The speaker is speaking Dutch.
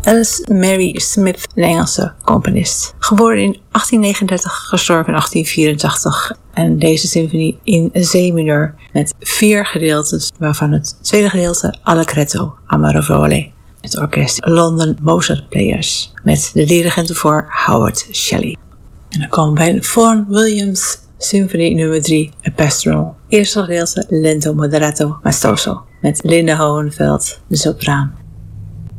Alice Mary Smith, een Engelse componist. Geboren in 1839, gestorven in 1884. En deze symfonie in C-mineur met 4 gedeeltes, waarvan het tweede gedeelte Allegretto Amarovole. Het orkest London Mozart Players met de dirigent voor Howard Shelley. En dan komen we bij de Vaughan Williams Symfonie nummer 3, A Pastoral. Eerste gedeelte Lento Moderato Maestoso met Linda Hohenfeld, de sopraan,